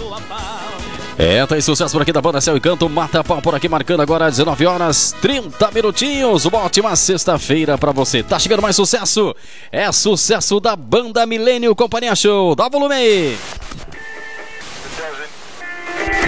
Tá aí sucesso por aqui da banda Céu e Canto. Mata Pau por aqui, marcando agora 19 horas 30 minutinhos. Uma ótima sexta-feira pra você. Tá chegando mais sucesso. É sucesso da banda Milênio. Companhia Show. Dá volume aí.